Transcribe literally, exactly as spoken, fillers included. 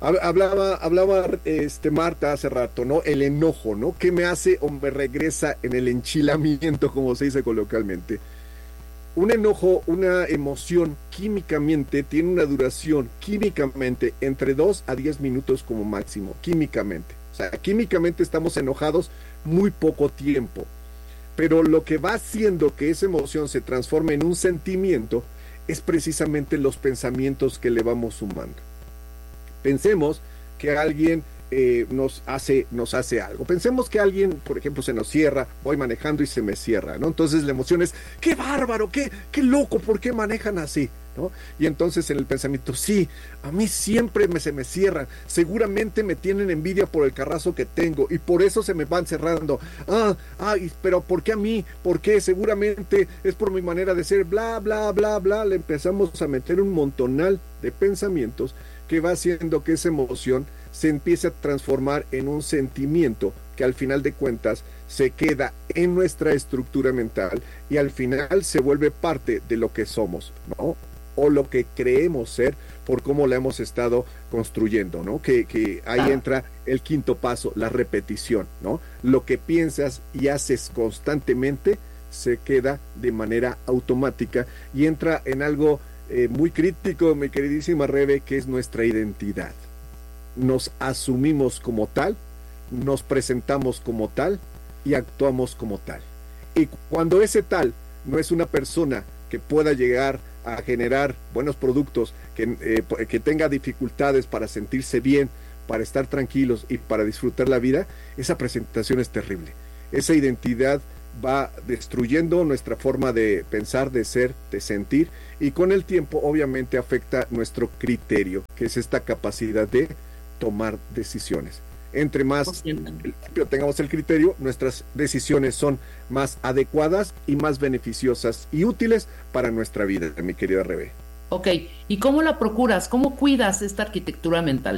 Hablaba, hablaba este Marta hace rato, ¿no? El enojo, ¿no? ¿Qué me hace o me regresa en el enchilamiento, como se dice coloquialmente? Un enojo, una emoción químicamente tiene una duración químicamente entre dos a diez minutos como máximo, químicamente. O sea, químicamente estamos enojados muy poco tiempo, pero lo que va haciendo que esa emoción se transforme en un sentimiento es precisamente los pensamientos que le vamos sumando. Pensemos que alguien eh, nos hace, nos hace algo. Pensemos que alguien, por ejemplo, se nos cierra, voy manejando y se me cierra, ¿no? Entonces la emoción es, qué bárbaro, qué, qué loco, ¿por qué manejan así? ¿No? Y entonces en el pensamiento, sí, a mí siempre me, se me cierran, seguramente me tienen envidia por el carrazo que tengo y por eso se me van cerrando. Ah, ah, pero ¿por qué a mí? ¿Por qué? Seguramente es por mi manera de ser, bla, bla, bla, bla. Le empezamos a meter un montonal de pensamientos que va haciendo que esa emoción se empiece a transformar en un sentimiento que al final de cuentas se queda en nuestra estructura mental y al final se vuelve parte de lo que somos, ¿no? O lo que creemos ser por cómo la hemos estado construyendo, ¿no? Que, que ahí entra el quinto paso, la repetición, ¿no? Lo que piensas y haces constantemente se queda de manera automática y entra en algo eh, muy crítico, mi queridísima Rebe, que es nuestra identidad. Nos asumimos como tal, nos presentamos como tal y actuamos como tal. Y cuando ese tal no es una persona que pueda llegar a generar buenos productos, que, eh, que tenga dificultades para sentirse bien, para estar tranquilos y para disfrutar la vida, esa presentación es terrible. Esa identidad va destruyendo nuestra forma de pensar, de ser, de sentir, y con el tiempo obviamente afecta nuestro criterio, que es esta capacidad de tomar decisiones. Entre más limpio tengamos el criterio, nuestras decisiones son más adecuadas y más beneficiosas y útiles para nuestra vida, mi querida Rebe. Ok, ¿y cómo la procuras? ¿Cómo cuidas esta arquitectura mental?